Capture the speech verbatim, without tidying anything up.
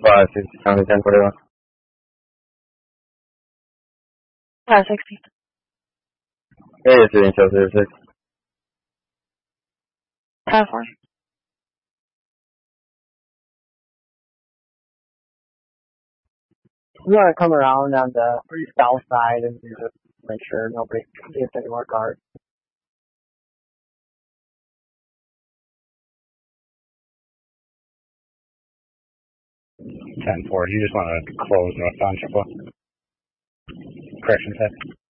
five sixty, county ten forty-one. five sixty. Yeah, yeah, sitting show zero six. five four. We want to come around on the south side and just make sure nobody gets any more cards. ten four. You just want to close North Township. Correction set.